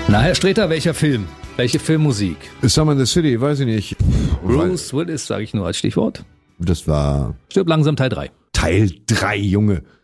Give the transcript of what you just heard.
Na, Herr Sträter, welcher Film? Welche Filmmusik? Summer in the City, weiß ich nicht. Bruce Willis, sage ich nur als Stichwort. Das war Stirb langsam Teil 3. Teil 3, Junge.